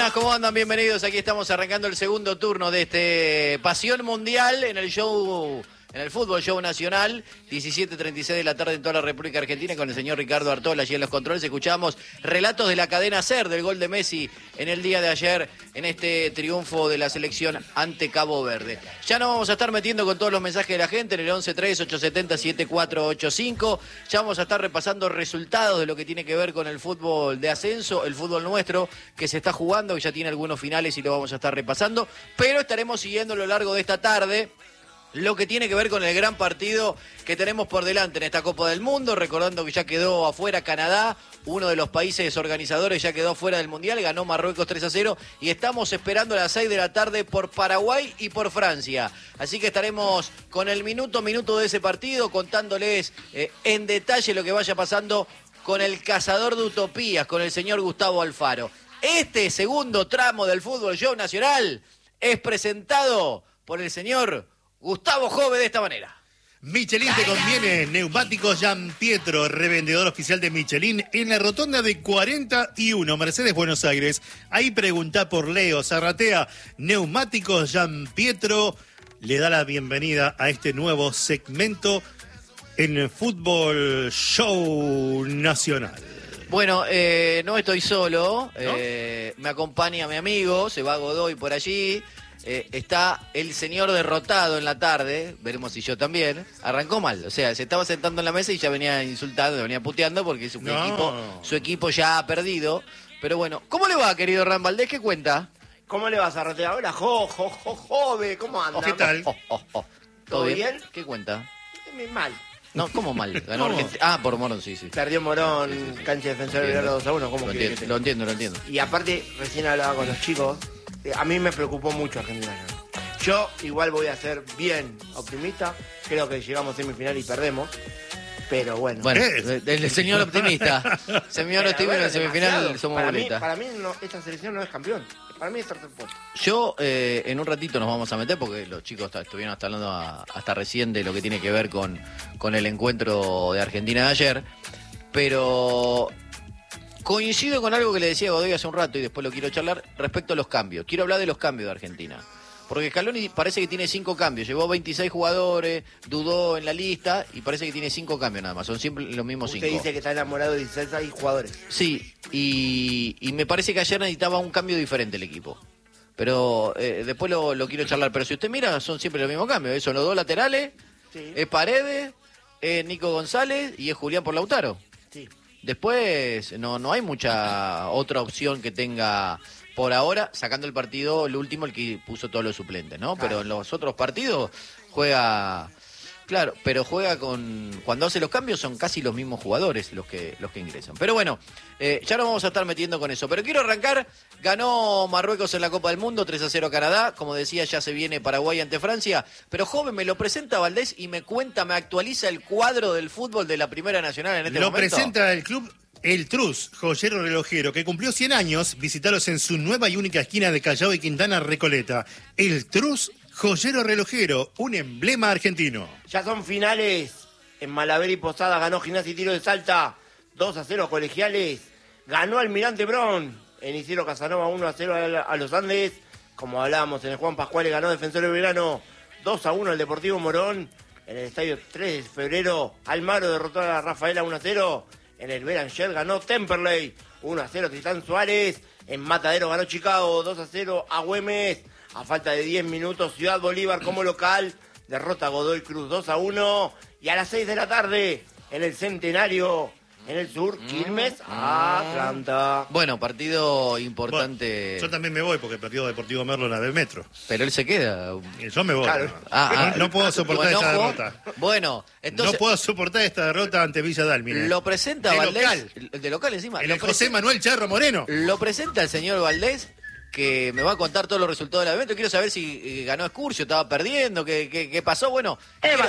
buenas, ¿cómo andan? Bienvenidos. Aquí estamos arrancando el segundo turno de este Pasión Mundial en el show, en el Fútbol Show Nacional, 17:36 de la tarde en toda la República Argentina, con el señor Ricardo Artola allí en los controles. Escuchamos relatos de la cadena SER del gol de Messi en el día de ayer, en este triunfo de la selección ante Cabo Verde. Ya nos vamos a estar metiendo con todos los mensajes de la gente en el 11-3-870-7485. Ya vamos a estar repasando resultados de lo que tiene que ver con el fútbol de ascenso, el fútbol nuestro, que se está jugando, que ya tiene algunos finales y lo vamos a estar repasando. Pero estaremos siguiendo a lo largo de esta tarde lo que tiene que ver con el gran partido que tenemos por delante en esta Copa del Mundo, recordando que ya quedó afuera Canadá, uno de los países organizadores ya quedó fuera del Mundial, ganó Marruecos 3-0 y estamos esperando a las 6 de la tarde por Paraguay y por Francia. Así que estaremos con el minuto de ese partido, contándoles en detalle lo que vaya pasando con el cazador de utopías, con el señor Gustavo Alfaro. Este segundo tramo del Fútbol Show Nacional es presentado por el señor Gustavo Jove de esta manera. Michelin te conviene. Neumáticos Gianpietro, revendedor oficial de Michelin en la rotonda de 41, Mercedes, Buenos Aires. Ahí preguntá por Leo Zarratea. Neumáticos Gianpietro le da la bienvenida a este nuevo segmento en el Fútbol Show Nacional. Bueno, no estoy solo, ¿No? Me acompaña mi amigo, se va Godoy por allí. Está el señor derrotado en la tarde, veremos si yo también. Arrancó mal, o sea, se estaba sentando en la mesa y ya venía insultando, venía puteando porque su equipo ya ha perdido. Pero bueno, ¿cómo le va, querido Ram Valdés? ¿Qué cuenta? ¿Cómo le vas a rotear? Hola, Jove, ¿cómo andas? ¿Qué tal? ¿Todo bien? bien? ¿Qué cuenta? Mal. No, ¿cómo mal? Ganó ¿Cómo? Argentina. Ah, por Morón, sí. Perdió Morón, cancha defensor de Belgrano 2-1, ¿cómo que? Lo entiendo. Y aparte, recién hablaba con los chicos, a mí me preocupó mucho Argentina. Yo igual voy a ser bien optimista, creo que llegamos a semifinal y perdemos, pero bueno. Bueno, ¿Qué? el señor optimista. Señor Pero, optimista, bueno, en semifinal demasiado. somos para boletas. para mí no, esta selección no es campeón, para mí es tercer puesto. Yo, en un ratito nos vamos a meter, porque los chicos estuvieron hasta hablando hasta recién de lo que tiene que ver con el encuentro de Argentina de ayer, pero coincido con algo que le decía Godoy hace un rato y después lo quiero charlar respecto a los cambios. Quiero hablar de los cambios de Argentina. Porque Scaloni parece que tiene 5 cambios, llevó 26 jugadores, dudó en la lista y parece que tiene 5 cambios nada más, son siempre los mismos 5. Usted dice que está enamorado de 16 jugadores. Sí, y me parece que ayer necesitaba un cambio diferente el equipo. Pero después lo quiero charlar. Pero si usted mira, son siempre los mismos cambios. Son los 2 laterales, Sí. es Paredes, es Nico González y es Julián por Lautaro. Sí. Después no hay mucha otra opción que tenga por ahora, sacando el partido, el último, el que puso todos los suplentes, ¿no? Claro. Pero en los otros partidos juega... Claro, pero juega cuando hace los cambios son casi los mismos jugadores los que ingresan. Pero bueno, ya nos vamos a estar metiendo con eso. Pero quiero arrancar, ganó Marruecos en la Copa del Mundo, 3-0 a Canadá. Como decía, ya se viene Paraguay ante Francia. Pero joven, me lo presenta Valdés y me actualiza el cuadro del fútbol de la Primera Nacional en este Lo momento. presenta el club El Truz, joyero relojero, que cumplió 100 años. Visitalos en su nueva y única esquina de Callao y Quintana, Recoleta. El Truz, joyero relojero, un emblema argentino. Ya son finales. En Malaver y Posada ganó Gimnasia y Tiro de Salta 2-0 Colegiales. Ganó Almirante Brown en Isidro Casanova 1-0 a los Andes. Como hablábamos en el Juan Pascual, ganó Defensor de Belgrano 2-1 el Deportivo Morón. En el estadio 3 de febrero, Almagro derrotó a Rafaela 1-0. En el Belanger ganó Temperley 1-0 Titán Suárez. En Matadero ganó Chicago 2-0 a Güemes. A falta de 10 minutos, Ciudad Bolívar como local derrota a Godoy Cruz 2-1. Y a las 6 de la tarde, en el Centenario, en el sur, Quilmes, Atlanta. Bueno, partido importante. Bueno, yo también me voy porque perdió Deportivo Merlo en la del Metro. Pero él se queda. Yo me voy. Claro. No puedo soportar Bueno, esta ojo. derrota. Bueno, entonces No puedo soportar esta derrota ante Villa Dálmine. lo presenta De Valdés. local. De local encima. El Lo José Manuel Charro Moreno. Lo presenta el señor Valdés, que me va a contar todos los resultados del evento. Quiero saber si ganó Excursio, estaba perdiendo, qué pasó. Bueno,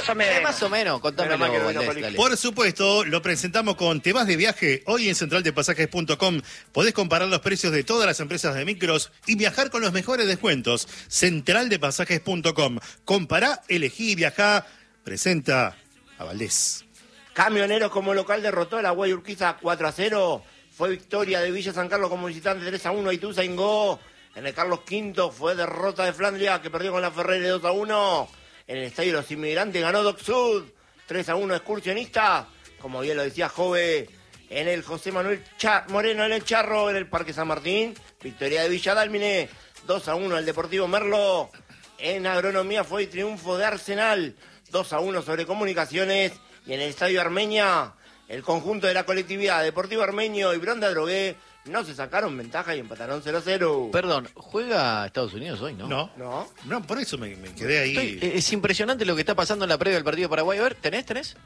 más o menos, contámelo, Menos mal que no vino Valdés, Poli. dale. Por supuesto, lo presentamos con Te vas de viaje. Hoy en centraldepasajes.com podés comparar los precios de todas las empresas de micros y viajar con los mejores descuentos. Centraldepasajes.com. Compará, elegí y viajá. Presenta a Valdés. Camioneros como local derrotó a la Guay Urquiza 4-0. fue victoria de Villa San Carlos como visitante 3-1 a Ituzaingó. En el Carlos V fue derrota de Flandria, que perdió con la Ferrere 2-1. En el Estadio de los Inmigrantes ganó Doc Sud 3-1 Excursionista. Como bien lo decía Jove, en el José Manuel Moreno en el Charro, en el Parque San Martín, victoria de Villa Dálmine 2-1 al Deportivo Merlo. En Agronomía fue triunfo de Arsenal 2-1 sobre Comunicaciones. Y en el Estadio Armenia, el conjunto de la colectividad Deportivo Armenio y Bronda Drogué no se sacaron ventaja y empataron 0-0. Perdón, ¿juega Estados Unidos hoy, no? No, por eso me quedé ahí. Es impresionante lo que está pasando en la previa del partido de Paraguay. A ver, ¿tenés?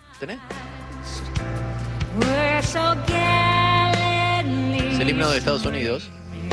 Es el himno de Estados Unidos.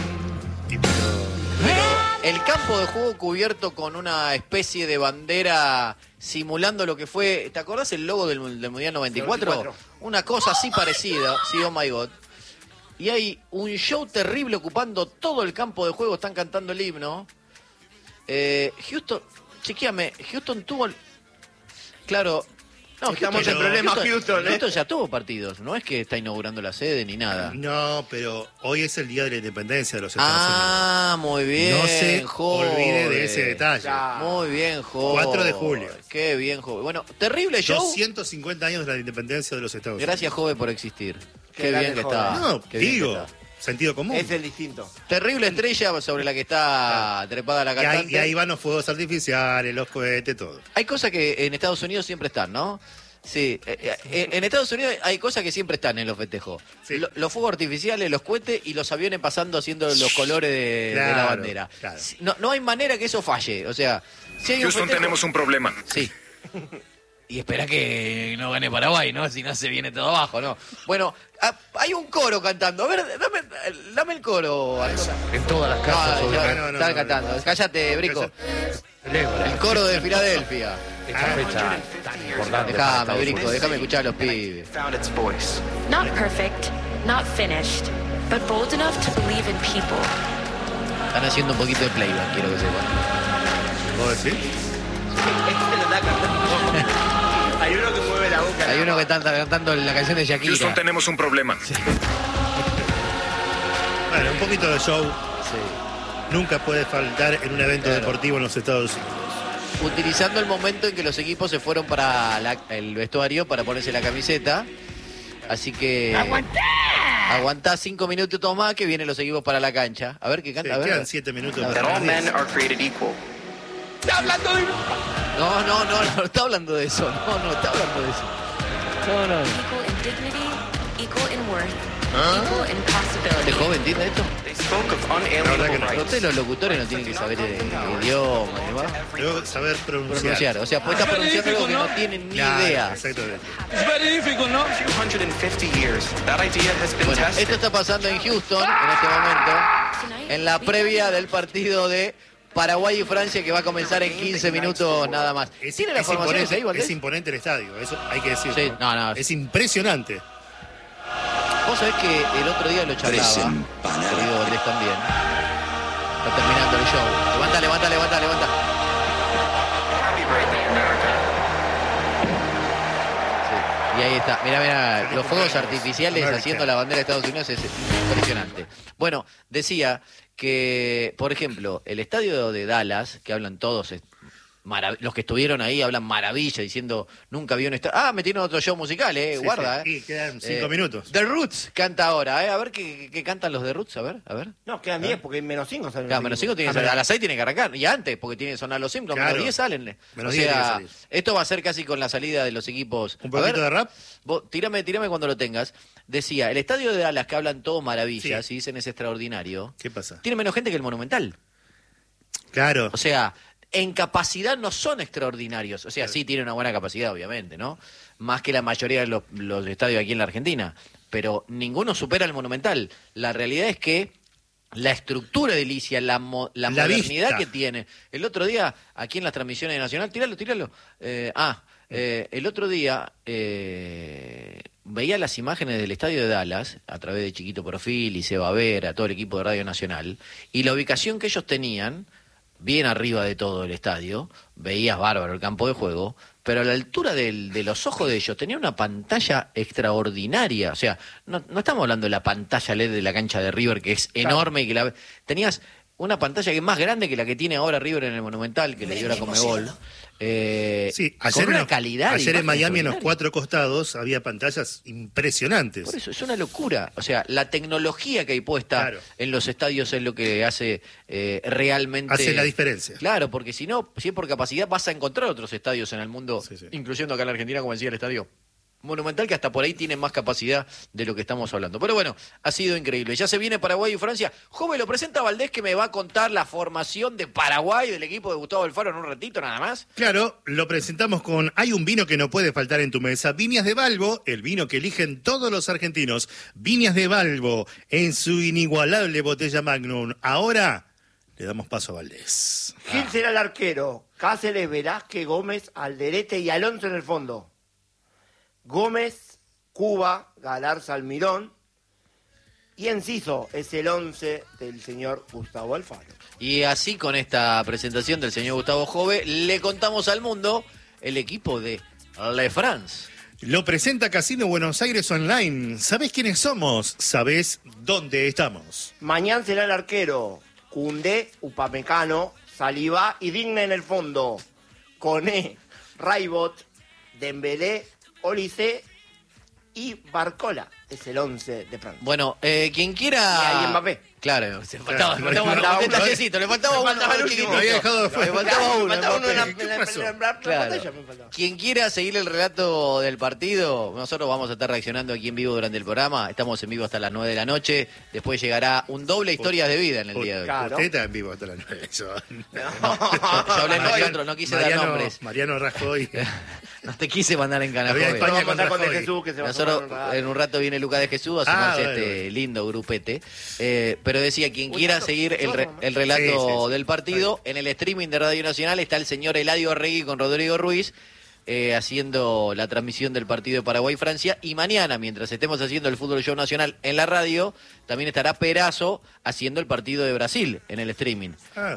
Pero el campo de juego cubierto con una especie de bandera simulando lo que fue... ¿Te acordás el logo del Mundial 94? Una cosa así parecida, sí, oh my God. Y hay un show terrible ocupando todo el campo de juego, están cantando el himno. Houston, chequéame, Houston tuvo... Claro... No, estamos en problemas, Houston. Houston ya tuvo partidos, no es que está inaugurando la sede ni nada. No, pero hoy es el día de la independencia de los Estados Unidos. Ah, muy bien, no se olvide de ese detalle. Muy bien, joven. 4 de julio. Qué bien, joven. Bueno, terrible show. 250 años de la independencia de los Estados Unidos. Gracias, joven, por existir. Qué grande, bien que joven. está. No, Qué bien digo, que está. sentido común. Es el distinto. Terrible estrella sobre la que está trepada la cantante. Y ahí van los fuegos artificiales, los cohetes, todo. Hay cosas que en Estados Unidos siempre están, ¿no? Sí, en Estados Unidos hay cosas que siempre están en los festejos. Sí. Los fuegos artificiales, los cohetes y los aviones pasando haciendo los colores de la bandera. Claro. No hay manera que eso falle. O sea, si hay Houston, tenemos un problema. Sí. Y espera que no gane Paraguay, ¿no? Si no se viene todo abajo, ¿no? Bueno, hay un coro cantando. A ver, dame el coro. En todas las casas. Están cantando. Cállate, Brico. El coro de Filadelfia. Esta fecha tan importante. Déjame, Brico, déjame escuchar a los pibes. Found its voice. Not perfect, not finished, but bold enough to believe in people. Están haciendo un poquito de playback, quiero que sepan. ¿Vos decís? Hay uno que mueve la boca. Hay uno que está cantando la canción de Houston, Shakira. tenemos un problema. Bueno, un poquito de show Sí. nunca puede faltar en un evento Claro. deportivo en los Estados Unidos. Utilizando el momento en que los equipos se fueron para el vestuario para ponerse la camiseta. Así que... Aguantá 5 minutos más que vienen los equipos para la cancha. A ver qué Sí, canta. A ver. quedan 7 minutos That para all las 10. men are created equal. No está hablando de eso. No está hablando de eso. No. Equal in dignity, equal in worth, equal in ¿Este possibility. joven entiende esto? They spoke of La verdad que unalienable no. rights. Ustedes los locutores no tienen que saber el idioma, ¿no? Debo saber pronunciar. Pronunciar. O sea, pues está pronunciando algo que no tienen ni Claro, idea. Exactamente. 250 years. That idea has been Bueno, tested. esto está pasando en Houston en este momento, en la previa del partido de Paraguay y Francia que va a comenzar en 15 minutos nada más. ¿Tiene las formaciones ahí, Valdés? es imponente el estadio, eso hay que decirlo. Sí, no. Es impresionante. Vos sabés que el otro día lo charlaba, querido Valdés también. Está terminando el show. Levanta. Happy birthday, America. Sí. Y ahí está. Mirá, los fuegos artificiales America. haciendo la bandera de Estados Unidos es impresionante. Bueno, decía que, por ejemplo, el estadio de Dallas, que hablan todos, los que estuvieron ahí hablan maravilla, diciendo, nunca vi un estadio... Ah, metieron otro show musical, Sí, guarda, sí. Y quedan 5 minutos. The Roots canta ahora, A ver qué cantan los The Roots, a ver. No, quedan 10 porque menos 5 salen. Claro, los menos equipos. 5 tiene que salir, a las 6 tiene que arrancar, y antes, porque tiene que sonar los Simpsons, Claro. menos 10 salen. Menos o 10 tiene que sea, salir. esto va a ser casi con la salida de los equipos. ¿Un poquito de rap? Vos, tírame cuando lo tengas. Decía, el estadio de Dallas, que hablan todos maravillas, Sí. y dicen es extraordinario, ¿Qué pasa? tiene menos gente que el Monumental. Claro. O sea, en capacidad no son extraordinarios. O sea, sí tienen una buena capacidad, obviamente, ¿no? Más que la mayoría de los estadios aquí en la Argentina. Pero ninguno supera el Monumental. La realidad es que la estructura edilicia, la modernidad vista. que tiene. El otro día, aquí en las transmisiones de Nacional, tíralo. El otro día veía las imágenes del estadio de Dallas a través de Chiquito Profil y Seba Vera, todo el equipo de Radio Nacional, y la ubicación que ellos tenían, bien arriba de todo el estadio, veías bárbaro el campo de juego, pero pero a la altura de los ojos de ellos tenía una pantalla extraordinaria. O sea, no estamos hablando de la pantalla LED de la cancha de River, que es enorme, y que tenías una pantalla que es más grande que la que tiene ahora River en el Monumental, que le dio la Conmebol. Sí, con una calidad. Ayer en Miami, en los extraordinaria. 4 costados, había pantallas impresionantes. Por eso, es una locura. O sea, la tecnología que hay puesta Claro. en los estadios es lo que hace realmente... Hace la diferencia. Claro, porque si no, si es por capacidad, vas a encontrar otros estadios en el mundo, Sí, sí. incluyendo acá en la Argentina, como decía el estadio Monumental, que hasta por ahí tiene más capacidad de lo que estamos hablando. Pero bueno, ha sido increíble. Ya se viene Paraguay y Francia. Joven, lo presenta Valdés, que me va a contar la formación de Paraguay, del equipo de Gustavo Alfaro, en un ratito nada más. Claro, lo presentamos con hay un vino que no puede faltar en tu mesa. Viñas de Balbo, el vino que eligen todos los argentinos. Viñas de Balbo, en su inigualable botella Magnum. Ahora le damos paso a Valdés. Gil será el arquero. Cáceres, Velázquez, Gómez, Alderete y Alonso en el fondo. Gómez, Cuba, Galarza, Almirón. Y Enciso es el 11 del señor Gustavo Alfaro. Y así, con esta presentación del señor Gustavo Jove, le contamos al mundo el equipo de Le France. Lo presenta Casino Buenos Aires Online. ¿Sabés quiénes somos? ¿Sabés dónde estamos? Mañana será el arquero. Cundé, Upamecano, Saliba y Digna en el fondo. Coné, Raibot, Dembélé, Olise y Barcola es el 11 de Francia. Bueno, quien quiera... Y ahí Mbappé. Claro, Claro, le faltaba un detallecito, le faltaba uno. faltaba el último. chiquitito. Lo había dejado de fuera. Le faltaba uno. Me faltaba uno en la- Mbappé. en la- ¿Qué pasó? en la Claro. pantalla me faltaba. Quien quiera seguir el relato del partido, nosotros vamos a estar reaccionando aquí en vivo durante el programa. Estamos en vivo hasta las 9 de la noche. Después llegará un doble historias de vida en el día de hoy. Claro. Usted está en vivo hasta las 9. Eso. Yo hablé en nosotros, no quise dar nombres. Mariano Rajoy. No te quise mandar en cana, Había joven. España Vamos a contar con contra De Rajoy. Jesús que se va a Nosotros tomar un rato. en un rato viene Lucas de Jesús a Ah, sumarse a bueno, este bueno. lindo grupete. Pero decía, quien quiera Nato, seguir el nosotros, relato Sí, sí, sí. del partido, en el streaming de Radio Nacional está el señor Eladio Arregui con Rodrigo Ruiz, haciendo la transmisión del partido de Paraguay-Francia. Y mañana, mientras estemos haciendo el Fútbol Show Nacional en la radio, también estará Perazo haciendo el partido de Brasil en el streaming. Ah.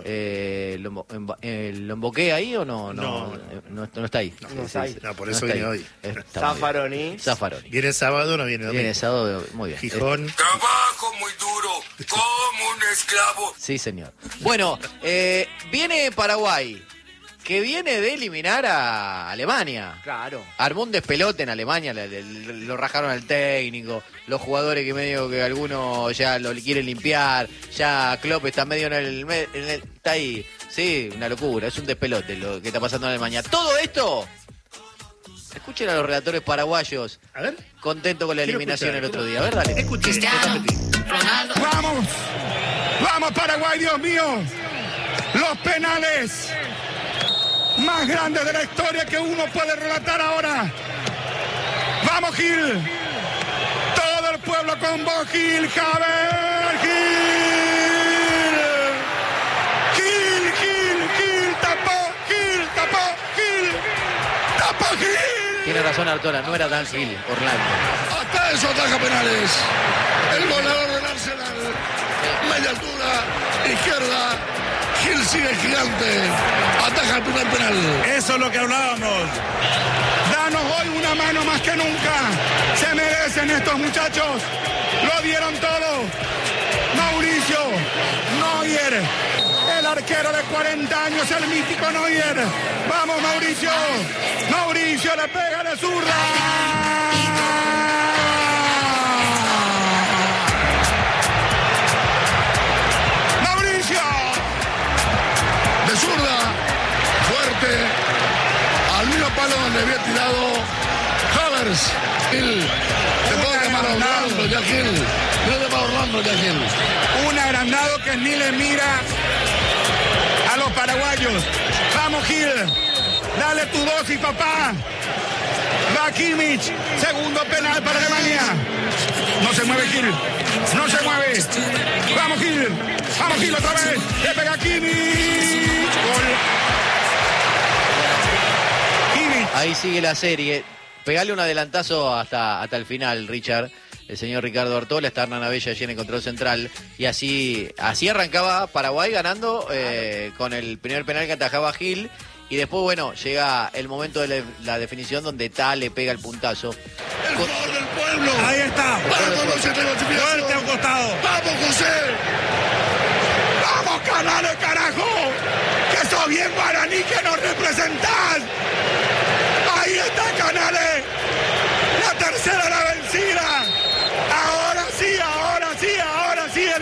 ¿Lo emboqué ahí o no? No. No está ahí. No está ahí. No, por eso está viene ahí. hoy. Está muy bien. Zaffaroni. Zaffaroni. Viene sábado, no viene domingo. Viene sábado, muy bien. Gijón. Trabajo muy duro, como un esclavo. Sí, señor. Bueno, viene Paraguay, que viene de eliminar a Alemania. Claro. Armó un despelote en Alemania, lo rajaron al técnico, los jugadores que medio que algunos ya lo quieren limpiar, ya Klopp está medio está ahí. Sí, una locura, es un despelote lo que está pasando en Alemania. Todo esto, escuchen a los relatores paraguayos, A ver. contentos con la Quiero eliminación escuchar. el otro día. A ver, dale. Escuché. Vamos, vamos Paraguay, Dios mío. Los penales más grandes de la historia que uno puede relatar ahora. Vamos Gil. Todo el pueblo con vos Gil, Javier Gil. Gil, tapó Gil. Tiene razón Artola, no era tan Gil, Orlando. Hasta eso ataja penales. El goleador del Arsenal. Media altura, izquierda. Gil sigue gigante. Ataja el primer penal. Eso es lo que hablábamos. Danos hoy una mano más que nunca. Se merecen estos muchachos. Lo dieron todo. Mauricio Neuer. El arquero de 40 años, el mítico Neuer. Vamos Mauricio. Mauricio le pega de zurda. Mauricio. De zurda. Fuerte. Al mismo palo donde había tirado Havertz. Gil. Te puedo llamar Orlando ya Gil. Yo le llamo Orlando ya Gil. Un agrandado que ni le mira a los paraguayos. Vamos Gil. Dale tu dosis, papá. Va Kimmich. Segundo penal para Alemania. No se mueve Gil. No se mueve. Vamos Gil. Vamos Gil otra vez. Le pega Kimmich. Gol. Kimmich. Ahí sigue la serie. Pegale un adelantazo hasta el final, Richard. El señor Ricardo Artola, está Hernán Abella allí en el control central. Y así arrancaba Paraguay ganando con el primer penal que atajaba Gil. Y después, bueno, llega el momento de la definición donde Ta le pega el puntazo. El gol del pueblo. Ahí está. Vamos, José, Fuerte a un costado. Vamos, José. Vamos, Canales, carajo. Que sos bien guaraní que nos representás.